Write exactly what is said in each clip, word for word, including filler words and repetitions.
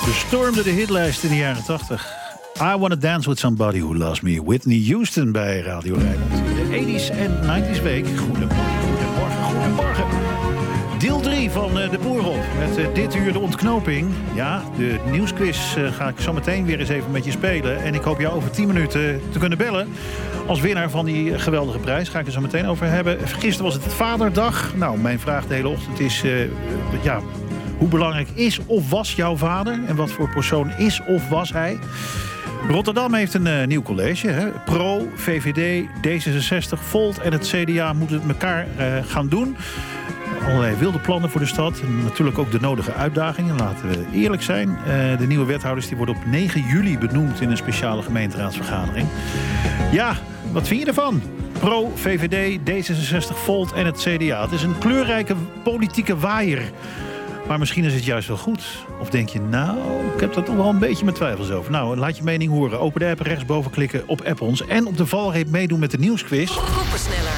Bestormde de hitlijst in de jaren tachtig. I Wanna Dance With Somebody Who Loves Me. Whitney Houston bij Radio Rijnmond. De eighties en nineties week. Goedemorgen, goedemorgen, goedemorgen. Deel drie van De Boerhop. Met uh, dit uur de ontknoping. Ja, de nieuwsquiz uh, ga ik zo meteen weer eens even met je spelen. En ik hoop jou over tien minuten te kunnen bellen. Als winnaar van die geweldige prijs. Ga ik er zo meteen over hebben. Gisteren was het Vaderdag. Nou, mijn vraag de hele ochtend is... Uh, ja, hoe belangrijk is of was jouw vader? En wat voor persoon is of was hij? Rotterdam heeft een uh, nieuw college. Hè? Pro, V V D, D zesenzestig, Volt en het C D A moeten het elkaar uh, gaan doen. Allerlei wilde plannen voor de stad. En natuurlijk ook de nodige uitdagingen. Laten we eerlijk zijn. Uh, de nieuwe wethouders die worden op negen juli benoemd in een speciale gemeenteraadsvergadering. Ja, wat vind je ervan? Pro, V V D, D zesenzestig, Volt en het C D A. Het is een kleurrijke politieke waaier. Maar misschien is het juist wel goed. Of denk je, nou, ik heb er toch wel een beetje mijn twijfels over. Nou, laat je mening horen. Open de app, rechtsboven klikken op App ons. En op de valreep meedoen met de nieuwsquiz. Koppersneller.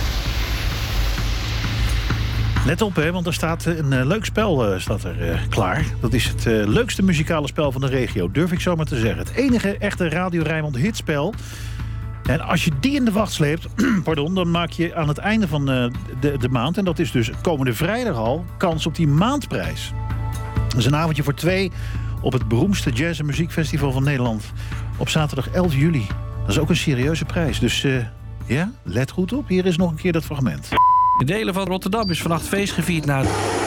Let op, hè, want er staat een uh, leuk spel uh, staat er, uh, klaar. Dat is het uh, leukste muzikale spel van de regio. Durf ik zo maar te zeggen. Het enige echte Radio Rijnmond hitspel. En als je die in de wacht sleept, pardon, dan maak je aan het einde van uh, de, de maand... en dat is dus komende vrijdag al, kans op die maandprijs. Dat is een avondje voor twee op het beroemdste jazz- en muziekfestival van Nederland. Op zaterdag elf juli. Dat is ook een serieuze prijs. Dus uh, ja, let goed op. Hier is nog een keer dat fragment. In delen van Rotterdam is vannacht feest gevierd na...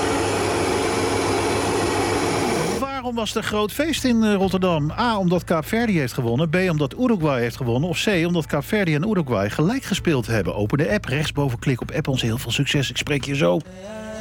Waarom was er een groot feest in Rotterdam? A, omdat Kaapverdi heeft gewonnen. B, omdat Uruguay heeft gewonnen. Of C, omdat Kaapverdi en Uruguay gelijk gespeeld hebben. Open de app, rechtsboven klik op app ons. Heel veel succes, ik spreek je zo.